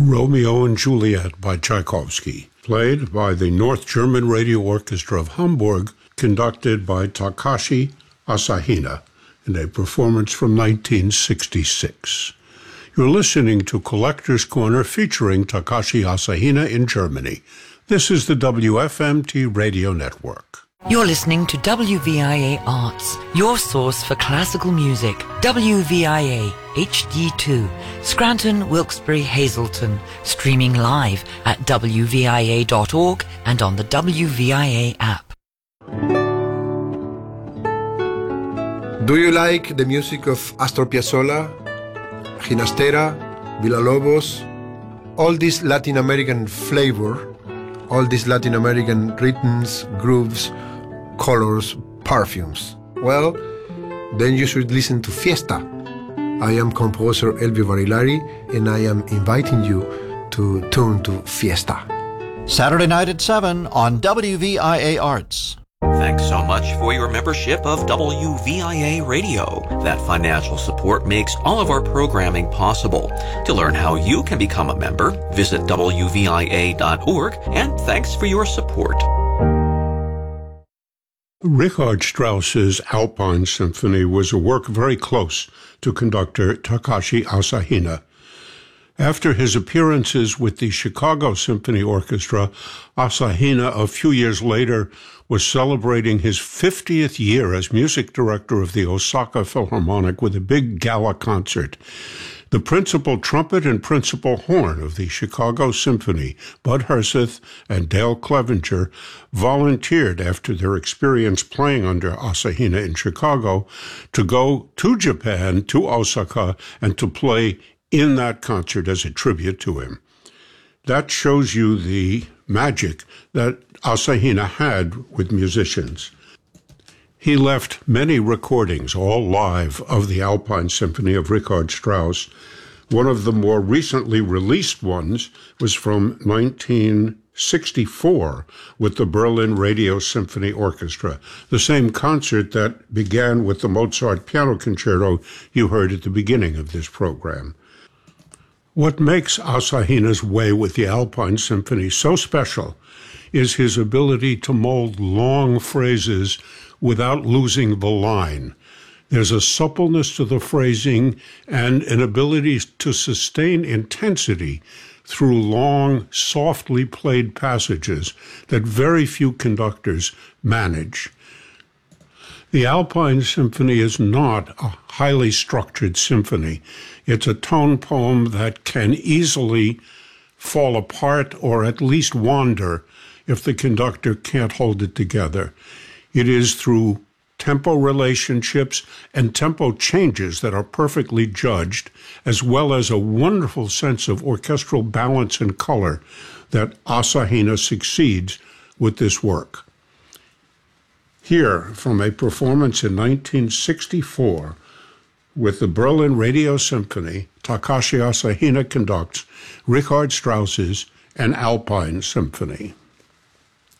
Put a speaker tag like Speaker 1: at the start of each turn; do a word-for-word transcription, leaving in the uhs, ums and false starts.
Speaker 1: Romeo and Juliet by Tchaikovsky, played by the North German Radio Orchestra of Hamburg, conducted by Takashi Asahina, in a performance from nineteen sixty-six. You're listening to Collector's Corner featuring Takashi Asahina in Germany. This is the W F M T Radio Network.
Speaker 2: You're listening to W V I A Arts, your source for classical music. W V I A H D two, Scranton, Wilkes-Barre, Hazleton, streaming live at W V I A dot org and on the W V I A app.
Speaker 3: Do you like the music of Astor Piazzolla, Ginastera, Villa-Lobos, all this Latin American flavor, all these Latin American rhythms, grooves, colors, perfumes? Well, then you should listen to Fiesta. I am composer Elvio Barilari, and I am inviting you to tune to Fiesta.
Speaker 4: Saturday night at seven on W V I A Arts.
Speaker 5: Thanks so much for your membership of W V I A Radio. That financial support makes all of our programming possible. To learn how you can become a member, visit W V I A dot org, and thanks for your support.
Speaker 1: Richard Strauss's Alpine Symphony was a work very close to conductor Takashi Asahina. After his appearances with the Chicago Symphony Orchestra, Asahina, a few years later, was celebrating his fiftieth year as music director of the Osaka Philharmonic with a big gala concert. The principal trumpet and principal horn of the Chicago Symphony, Bud Herseth and Dale Clevenger, volunteered after their experience playing under Asahina in Chicago to go to Japan, to Osaka, and to play in that concert as a tribute to him. That shows you the magic that Asahina had with musicians. He left many recordings, all live, of the Alpine Symphony of Richard Strauss. One of the more recently released ones was from nineteen sixty-four with the Berlin Radio Symphony Orchestra, the same concert that began with the Mozart Piano Concerto you heard at the beginning of this program. What makes Asahina's way with the Alpine Symphony so special is his ability to mold long phrases without losing the line. There's a suppleness to the phrasing and an ability to sustain intensity through long, softly played passages that very few conductors manage. The Alpine Symphony is not a highly structured symphony. It's a tone poem that can easily fall apart or at least wander if the conductor can't hold it together. It is through tempo relationships and tempo changes that are perfectly judged, as well as a wonderful sense of orchestral balance and color, that Asahina succeeds with this work. Here, from a performance in nineteen sixty-four with the Berlin Radio Symphony, Takashi Asahina conducts Richard Strauss's An Alpine Symphony.